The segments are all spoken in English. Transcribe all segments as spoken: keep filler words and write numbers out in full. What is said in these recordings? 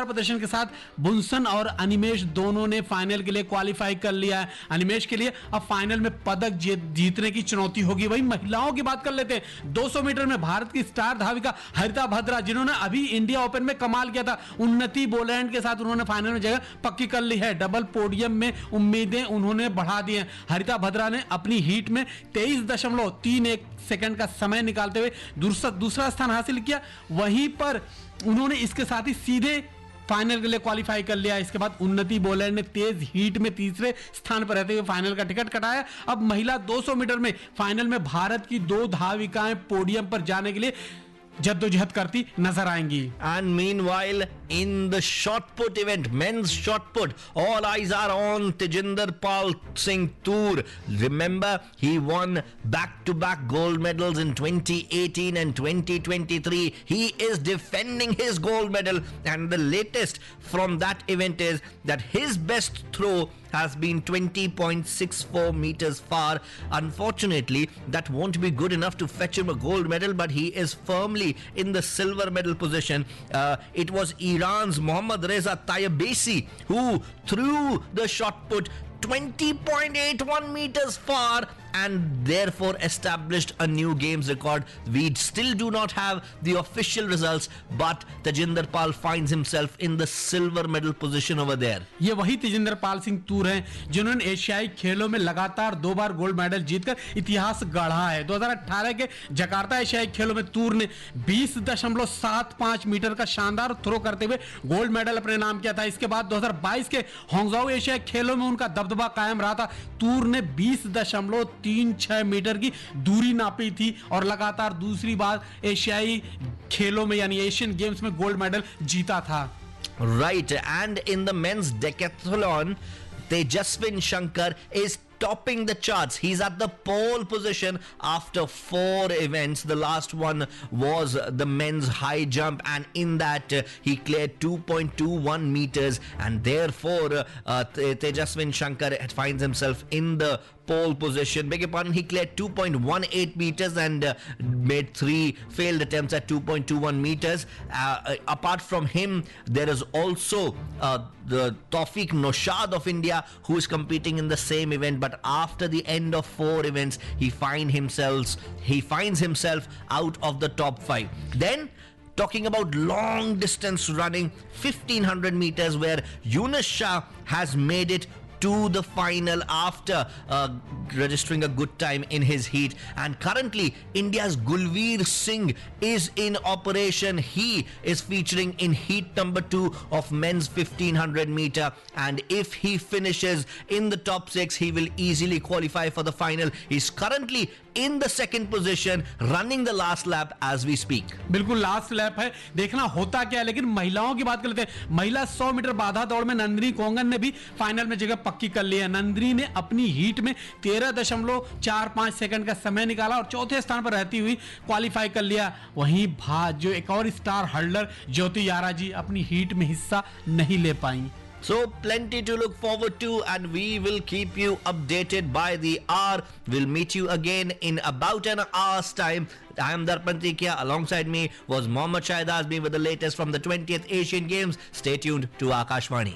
शानदार प्रदर्शन के साथ बुनसन और अनिमेश दोनों ने फाइनल के लिए क्वालिफाई कर लिया है। अनिमेश के लिए अब फाइनल में पदक जीतने की चुनौती होगी। वही महिलाओं की बात कर लेते हैं। दो सौ मीटर में भारत की स्टार धाविका हरिता भद्रा, जिन्होंने अभी इंडिया ओपन में कमाल किया था, उन्नति बोलैंड के साथ उन्होंने फाइनल में जगह पक्की कर ली है। डबल पोडियम में उम्मीदें उन्होंने बढ़ा दी हैं। हरिता भद्रा ने अपनी हीट में तेईस दशमलव तीन एक सेकंड का समय निकालते हुए दूसरा दूसरा स्थान हासिल किया। वहीं पर उन्होंने इसके साथ ही सीधे फाइनल के लिए क्वालिफाई कर लिया। इसके बाद उन्नति बोलैंड ने तेज हीट में तीसरे स्थान पर रहते हुए फाइनल का टिकट कटाया। अब महिला दो सौ मीटर में फाइनल में भारत की दो धाविकाएं पोडियम पर जाने के लिए जद्दोजहद करती नजर आएंगी। And meanwhile, in the shot put event, men's shot put, all eyes are on Tejinder Pal Singh Toor. Remember, he won back-to-back gold medals in twenty eighteen and twenty twenty-three. He is defending his gold medal, and the latest from that event is that his best throw has been twenty point six four meters far. Unfortunately, that won't be good enough to fetch him a gold medal, but he is firmly in the silver medal position. Uh, it was Iran's Mohammad Reza Tayebasi who threw the shot put twenty point eight one meters far and therefore established a new games record. We still do not have the official results, but Tejinder Pal finds himself in the silver medal position over there. ये वही तेजिंदर पाल सिंह तूर हैं जिन्होंने एशियाई खेलों में लगातार दो बार gold medal जीतकर इतिहास गढ़ा है। दो हज़ार अठारह के जकार्ता एशियाई खेलों में तूर ने बीस दशमलव सात पाँच मीटर का शानदार थ्रो करते हुए गोल्ड मेडल अपने नाम किया था। इसके बाद दो हज़ार बाईस के हांगझाओ एशियाई खेलों में उनका दबदबा कायम रहा था। तूर ने बीस दशमलव तीन छह मीटर की दूरी नापी थी और लगातार दूसरी बार एशियाई खेलों में यानी एशियन गेम्स में गोल्ड मेडल जीता था। Right, and in the men's decathlon, Tejaswin Shankar is topping the charts. He's at the pole position after four events. The last one was the men's high jump, and in that uh, he cleared two point two one meters, and therefore uh, uh, Tejaswin Shankar finds himself in the pole position. Beg your pardon, he cleared two point one eight meters and uh, made three failed attempts at two point two one meters. Uh, uh, apart from him, there is also uh, the Tawfiq Noshad of India, who is competing in the same event, but after the end of four events, he find himself he finds himself out of the top five. Then, talking about long distance running, fifteen hundred meters, where Yunus Shah has made it to the final after uh, registering a good time in his heat. And currently, India's Gulveer Singh is in operation. He is featuring in heat number two of men's fifteen hundred meter. And if he finishes in the top six, he will easily qualify for the final. He's currently in the second position, running the last lap as we speak. बिल्कुल last lap है, देखना होता क्या है। लेकिन महिलाओं की बात कर लेते हैं। महिला सौ मीटर बाधा दौड़ में नंदिनी कोंगन ने भी फाइनल में जगह पक्की कर ली है। नंदिनी ने अपनी हीट में तेरह दशमलव चार पाँच सेकंड का समय निकाला और चौथे स्थान पर रहती हुई क्वालिफाई कर लिया। वहीं भाज जो एक और स्टार हर्डलर ज्योति यारा जी अपनी हीट में हिस्सा नहीं ले पाई। So plenty to look forward to, and we will keep you updated by the hour. We'll meet you again in about an hour's time. I am Darpan Tikia. Alongside me was Mohammad Shahid Azmi with the latest from the twentieth Asian Games. Stay tuned to Akashvani.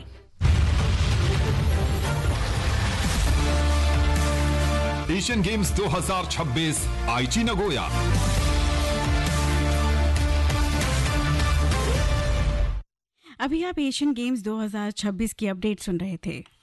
Asian games दो हज़ार छब्बीस आईची Nagoya. अभी आप Asian games दो हज़ार छब्बीस की अपडेट सुन रहे थे।